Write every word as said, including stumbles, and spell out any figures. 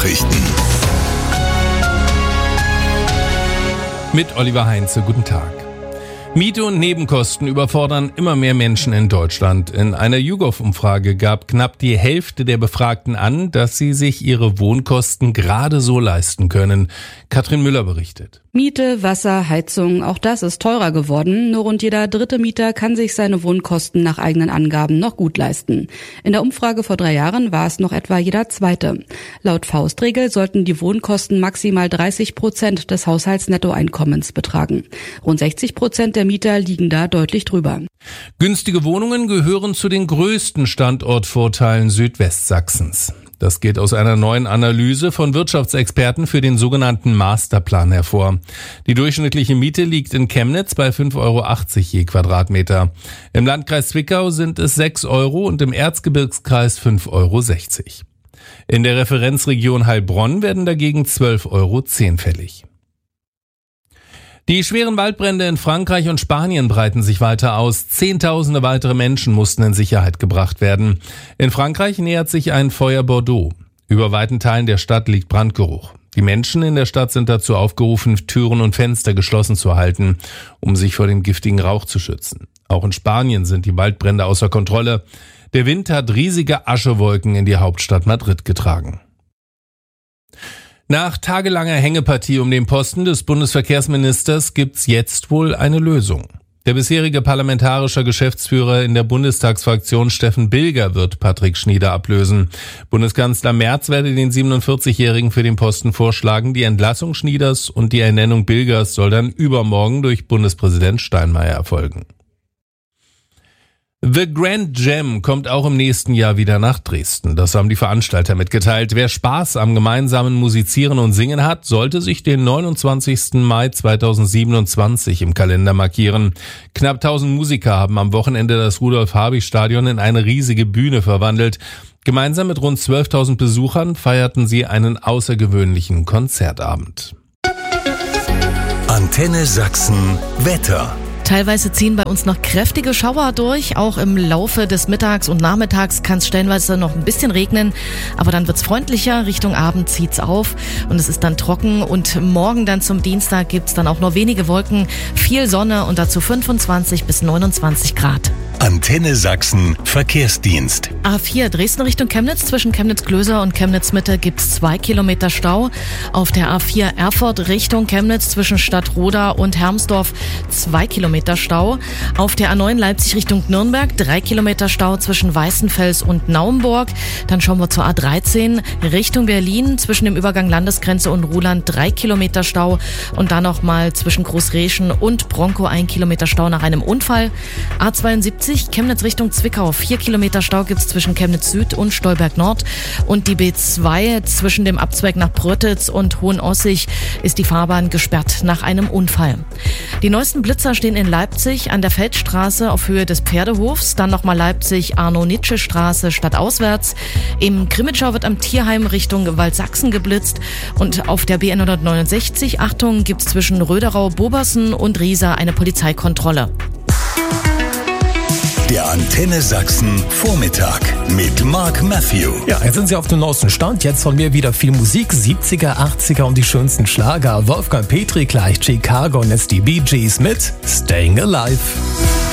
Nachrichten. Mit Oliver Heinze, guten Tag. Miete und Nebenkosten überfordern immer mehr Menschen in Deutschland. In einer YouGov-Umfrage gab knapp die Hälfte der Befragten an, dass sie sich ihre Wohnkosten gerade so leisten können. Katrin Müller berichtet. Miete, Wasser, Heizung, auch das ist teurer geworden. Nur rund jeder dritte Mieter kann sich seine Wohnkosten nach eigenen Angaben noch gut leisten. In der Umfrage vor drei Jahren war es noch etwa jeder zweite. Laut Faustregel sollten die Wohnkosten maximal dreißig Prozent des Haushaltsnettoeinkommens betragen. Rund sechzig Prozent der Mieter liegen da deutlich drüber. Günstige Wohnungen gehören zu den größten Standortvorteilen Südwestsachsens. Das geht aus einer neuen Analyse von Wirtschaftsexperten für den sogenannten Masterplan hervor. Die durchschnittliche Miete liegt in Chemnitz bei fünf Euro achtzig je Quadratmeter. Im Landkreis Zwickau sind es sechs Euro und im Erzgebirgskreis fünf Euro sechzig. In der Referenzregion Heilbronn werden dagegen zwölf Euro zehn fällig. Die schweren Waldbrände in Frankreich und Spanien breiten sich weiter aus. Zehntausende weitere Menschen mussten in Sicherheit gebracht werden. In Frankreich nähert sich ein Feuer Bordeaux. Über weiten Teilen der Stadt liegt Brandgeruch. Die Menschen in der Stadt sind dazu aufgerufen, Türen und Fenster geschlossen zu halten, um sich vor dem giftigen Rauch zu schützen. Auch in Spanien sind die Waldbrände außer Kontrolle. Der Wind hat riesige Aschewolken in die Hauptstadt Madrid getragen. Nach tagelanger Hängepartie um den Posten des Bundesverkehrsministers gibt's jetzt wohl eine Lösung. Der bisherige parlamentarische Geschäftsführer in der Bundestagsfraktion Steffen Bilger wird Patrick Schnieder ablösen. Bundeskanzler Merz werde den siebenundvierzigjährigen für den Posten vorschlagen. Die Entlassung Schnieders und die Ernennung Bilgers soll dann übermorgen durch Bundespräsident Steinmeier erfolgen. The Grand Jam kommt auch im nächsten Jahr wieder nach Dresden. Das haben die Veranstalter mitgeteilt. Wer Spaß am gemeinsamen Musizieren und Singen hat, sollte sich den neunundzwanzigsten Mai zweitausendsiebenundzwanzig im Kalender markieren. Knapp tausend Musiker haben am Wochenende das Rudolf-Habich-Stadion in eine riesige Bühne verwandelt. Gemeinsam mit rund zwölftausend Besuchern feierten sie einen außergewöhnlichen Konzertabend. Antenne Sachsen Wetter. Teilweise ziehen bei uns noch kräftige Schauer durch. Auch im Laufe des Mittags und Nachmittags kann es stellenweise noch ein bisschen regnen. Aber dann wird's freundlicher. Richtung Abend zieht's auf und es ist dann trocken. Und morgen dann zum Dienstag gibt's dann auch nur wenige Wolken, viel Sonne und dazu fünfundzwanzig bis neunundzwanzig Grad. Antenne Sachsen Verkehrsdienst. A vier Dresden Richtung Chemnitz. Zwischen Chemnitz-Klöser und Chemnitz-Mitte gibt's zwei Kilometer Stau. Auf der A vier Erfurt Richtung Chemnitz zwischen Stadtroda und Hermsdorf zwei Kilometer Stau. Auf der A neun Leipzig Richtung Nürnberg drei Kilometer Stau zwischen Weißenfels und Naumburg. Dann schauen wir zur A dreizehn Richtung Berlin zwischen dem Übergang Landesgrenze und Ruhland drei Kilometer Stau. Und dann nochmal zwischen Großreschen und Bronkow ein Kilometer Stau nach einem Unfall. A zweiundsiebzig Chemnitz Richtung Zwickau. Vier Kilometer Stau gibt's zwischen Chemnitz Süd und Stolberg Nord. Und die B zwei zwischen dem Abzweig nach Prötitz und Hohenossig ist die Fahrbahn gesperrt nach einem Unfall. Die neuesten Blitzer stehen in Leipzig an der Feldstraße auf Höhe des Pferdehofs. Dann nochmal Leipzig Arno-Nitsche-Straße stadtauswärts. Im Krimitschau wird am Tierheim Richtung Waldsachsen geblitzt. Und auf der B N hundertneunundsechzig, Achtung, gibt's zwischen Röderau, Bobersen und Riesa eine Polizeikontrolle. Der Antenne Sachsen Vormittag mit Mark Matthew. Ja, jetzt sind Sie auf dem neuesten Stand. Jetzt von mir wieder viel Musik, siebziger, achtziger und die schönsten Schlager. Wolfgang Petri gleich Chicago und jetzt die Bee Gees mit Staying Alive.